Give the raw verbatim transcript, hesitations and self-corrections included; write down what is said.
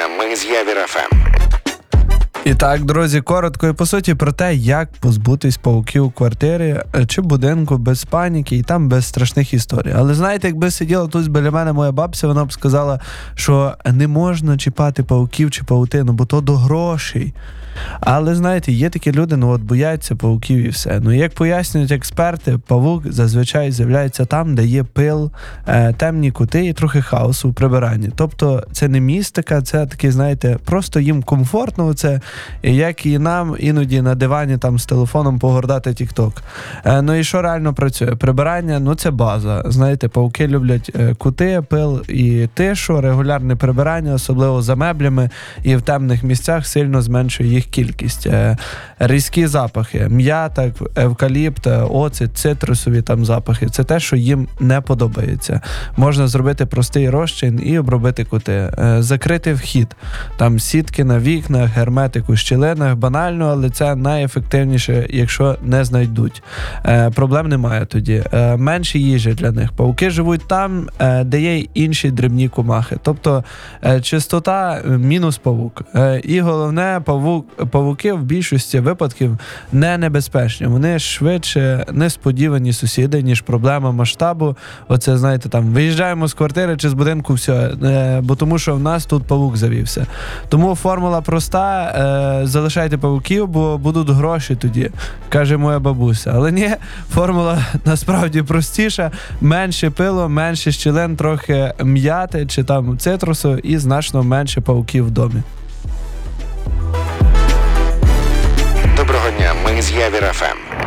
ми з Явір еф ем. І так, друзі, коротко і по суті про те, як позбутись павуків у квартирі чи будинку без паніки і там без страшних історій. Але знаєте, якби сиділа тут біля мене моя бабця, вона б сказала, що не можна чіпати павуків чи павутину, бо то до грошей. Але, знаєте, є такі люди, ну от бояться павуків і все. Ну, як пояснюють експерти, павук зазвичай з'являється там, де є пил, е, темні кути і трохи хаосу у прибиранні. Тобто це не містика, це такі, знаєте, просто їм комфортно це, як і нам іноді на дивані там з телефоном погордати тік-ток. Е, ну і що реально працює? Прибирання, ну це база. Знаєте, павуки люблять е, кути, пил і тишу, регулярне прибирання, особливо за меблями і в темних місцях сильно зменшує їх кількість. Е, різкі запахи, м'ята, евкаліпт, оцет, цитрусові там запахи. Це те, що їм не подобається. Можна зробити простий розчин і обробити кути. Е, закрити вхід. Там сітки на вікнах, герметик у щілинах. Банально, але це найефективніше, якщо не знайдуть. Е, проблем немає тоді. Е, менше їжі для них. Павуки живуть там, е, де є інші дрібні комахи. Тобто е, чистота мінус павук. Е, і головне, павук павуки в більшості випадків не небезпечні. Вони швидше несподівані сусіди, ніж проблема масштабу. Оце, знаєте, там, виїжджаємо з квартири чи з будинку, все, е, бо тому що в нас тут павук завівся. Тому формула проста, е, залишайте павуків, бо будуть гроші тоді, каже моя бабуся. Але ні, формула насправді простіша, менше пилу, менше щілин, трохи м'яти чи там цитрусу і значно менше павуків в домі. Доброго дня, ми з Явір еф ем.